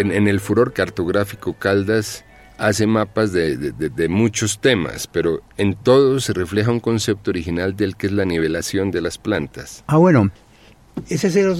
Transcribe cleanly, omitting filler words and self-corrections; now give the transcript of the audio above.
en el furor cartográfico, Caldas hace mapas de muchos temas, pero en todos se refleja un concepto original del que es la nivelación de las plantas. Bueno, ese es